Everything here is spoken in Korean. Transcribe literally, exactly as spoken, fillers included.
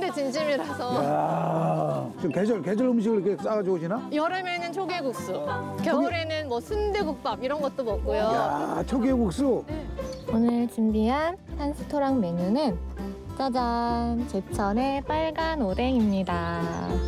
게 진심이라서. 야, 지금 계절 계절 음식을 이렇게 싸가지고 오시나? 여름에는 초계국수, 겨울에는 뭐 순대국밥 이런 것도 먹고요. 야, 초계국수. 오늘 준비한 한스토랑 메뉴는 짜잔! 제철의 빨간 오뎅입니다.